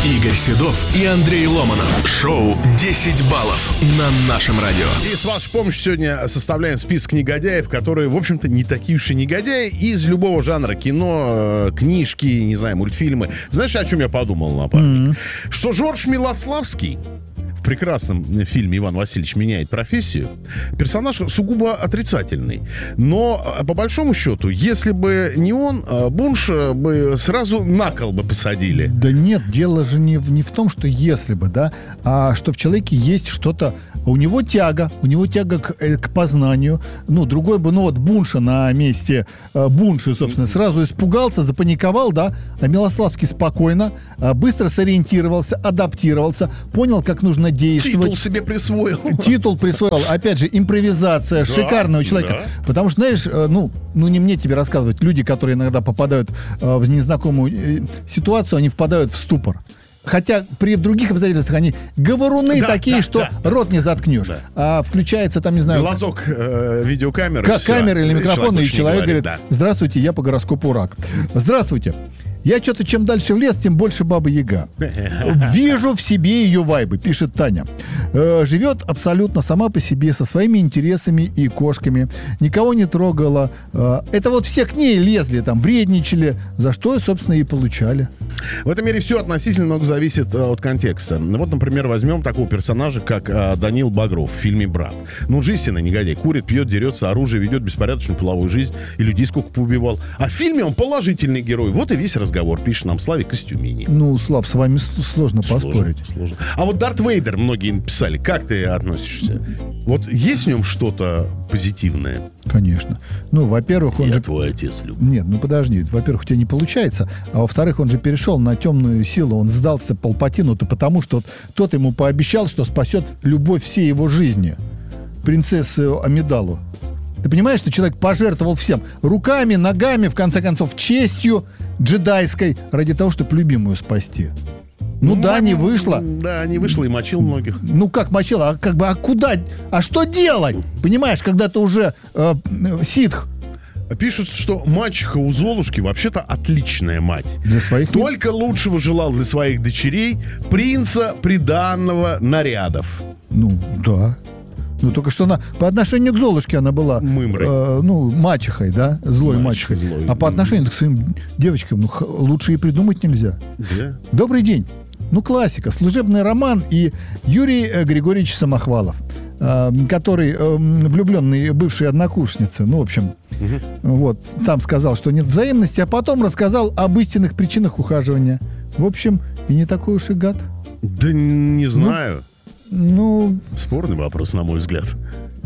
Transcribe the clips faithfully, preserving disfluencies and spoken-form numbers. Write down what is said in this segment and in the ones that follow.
Игорь Седов и Андрей Ломанов. Шоу «десять баллов» на нашем радио. И с вашей помощью сегодня составляем список негодяев, которые, в общем-то, не такие уж и негодяи, из любого жанра: кино, книжки, не знаю, мультфильмы. Знаешь, о чем я подумал, напарник? Mm-hmm. Что Жорж Милославский в прекрасном фильме «Иван Васильевич меняет профессию» персонаж сугубо отрицательный. Но, по большому счету, если бы не он, Бунш бы сразу на кол бы посадили. Да нет, дело же не в, не в том, что если бы, да, а что в человеке есть что-то. У него тяга, у него тяга к, к познанию. Ну, другой бы, ну вот Бунша на месте э, Бунши, собственно, сразу испугался, запаниковал, да, а Милославский спокойно, э, быстро сориентировался, адаптировался, понял, как нужно действовать. Титул себе присвоил. Титул присвоил. Опять же, импровизация, да, шикарная у человека. Да. Потому что, знаешь, э, ну, ну, не мне тебе рассказывать, люди, которые иногда попадают э, в незнакомую э, ситуацию, они впадают в ступор. Хотя при других обстоятельствах они говоруны да, такие, да, что да, рот не заткнешь. Да. А включается там, не знаю... Глазок э, видеокамеры. К- камеры или микрофон, и человек говорит, да. Здравствуйте, я по гороскопу рак. Здравствуйте. Я что-то, чем дальше в лес, тем больше Баба Яга. Вижу в себе ее вайбы, пишет Таня. Э, живет абсолютно сама по себе, со своими интересами и кошками. Никого не трогала. Э, это вот все к ней лезли, там, вредничали, за что, собственно, и получали. В этом мире все относительно много зависит а, от контекста. Вот, например, возьмем такого персонажа, как а, Данил Багров в фильме «Брат». Ну, он же истинный негодяй. Курит, пьет, дерется, оружие ведет, беспорядочную половую жизнь. И людей сколько поубивал. А в фильме он положительный герой. Вот и весь разговор, пишет нам Славик Костюмини. Ну, Слав, с вами сложно, сложно поспорить. Сложно. А вот Дарт Вейдер многие писали. Как ты относишься? Вот есть в нем что-то позитивное? Конечно. Ну, во-первых, он Я же... твой отец, Люк. Нет, ну подожди. Во-первых, у тебя не получается. А во-вторых, он же перешел на темную силу. Он сдался Палпатину-то потому, что тот ему пообещал, что спасет любовь всей его жизни. Принцессу Амидалу. Ты понимаешь, что человек пожертвовал всем. Руками, ногами, в конце концов, честью джедайской ради того, чтобы любимую спасти. Ну, ну да, не вышло. Да, не вышло и мочил многих. Ну как мочил? А как бы, а куда? А что делать? Понимаешь, когда ты уже э, ситх. Пишут, что мачеха у Золушки вообще-то отличная мать. Для своих Только нет. Лучшего желал для своих дочерей принца приданного нарядов. Ну, да. Ну, только что она по отношению к Золушке она была Мымрой. Э, ну, мачехой, да? Злой мачехой. Злой. А по отношению к своим девочкам, ну, х- лучше и придумать нельзя. Да. Добрый день. Ну, классика. Служебный роман и Юрий э, Григорьевич Самохвалов, э, который э, влюбленный бывшей однокурсницы. Ну, в общем, угу. вот, там сказал, что нет взаимности, а потом рассказал об истинных причинах ухаживания. В общем, и не такой уж и гад. Да не знаю. Ну... Спорный вопрос, на мой взгляд.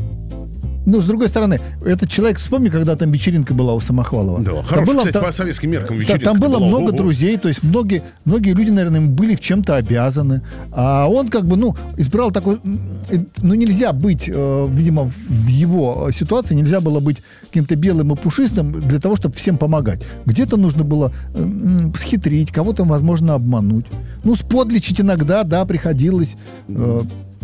Ну, с другой стороны, этот человек, вспомни, когда там вечеринка была у Самохвалова. Да, хорошая, кстати, по советским меркам вечеринка. Там было была, много ого. друзей, то есть многие, многие люди, наверное, им были в чем-то обязаны. А он как бы, ну, избрал такой... Ну, нельзя быть, э, видимо, в его ситуации, нельзя было быть каким-то белым и пушистым для того, чтобы всем помогать. Где-то нужно было э, схитрить, кого-то, возможно, обмануть. Ну, сподличить иногда, да, приходилось... Э,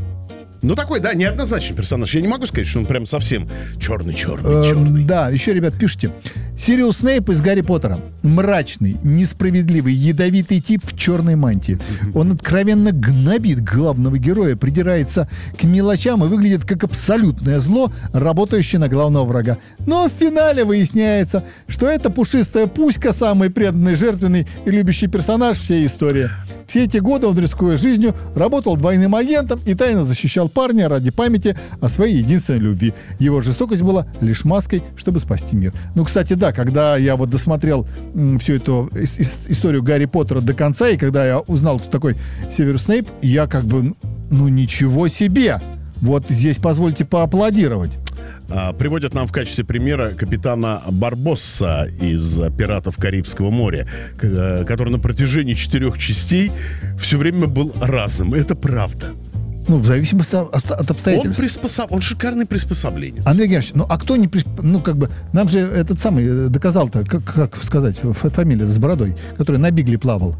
Ну, такой, да, неоднозначный персонаж. Я не могу сказать, что он прям совсем черный-черный, черный. Э, да, еще, ребят, пишите. Сириус Снейп из Гарри Поттера. Мрачный, несправедливый, ядовитый тип в черной мантии. Он откровенно гнобит главного героя, придирается к мелочам и выглядит как абсолютное зло, работающее на главного врага. Но в финале выясняется, что это пушистая Пуська, самый преданный, жертвенный и любящий персонаж всей истории. Все эти годы он, рискуя жизнью, работал двойным агентом и тайно защищал парня ради памяти о своей единственной любви. Его жестокость была лишь маской, чтобы спасти мир. Ну, кстати, да, когда я вот досмотрел м, всю эту ис- ис- историю Гарри Поттера до конца, и когда я узнал, кто такой Северус Снейп, я как бы, ну, ничего себе! Вот здесь позвольте поаплодировать. Приводят нам в качестве примера капитана Барбосса из «Пиратов Карибского моря», который на протяжении четырех частей все время был разным. Это правда. Ну, в зависимости от, от обстоятельств. Он, приспособ... он шикарный приспособленец. Андрей Геннадьевич, ну а кто не... Присп... Ну, как бы, нам же этот самый доказал-то, как, как сказать, фамилия с бородой, который на бигле плавал.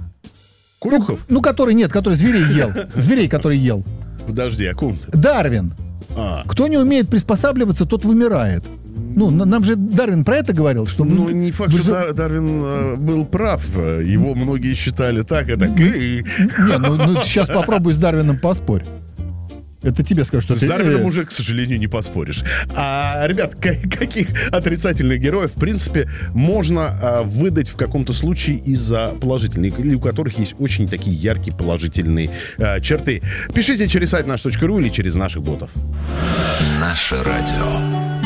Курюхов? Ну, ну, который, нет, который зверей ел. Зверей, который ел. Подожди, о ком ты? Дарвин. А. Кто не умеет приспосабливаться, тот вымирает. Ну, на- нам же Дарвин про это говорил, что... Ну, мы- не факт, вы что же- Дар- Дарвин э, был прав. Его многие считали так, и так. И- Не, ну, ну, сейчас попробуй с Дарвином поспорь. Это тебе скажу, что С ты- Дарвином э, уже, к сожалению, не поспоришь. А, ребят, ка- каких отрицательных героев, в принципе, можно а, выдать в каком-то случае из-за положительных, или у которых есть очень такие яркие положительные а, черты? Пишите через сайт наш точка ру или через наших ботов. Наше радио.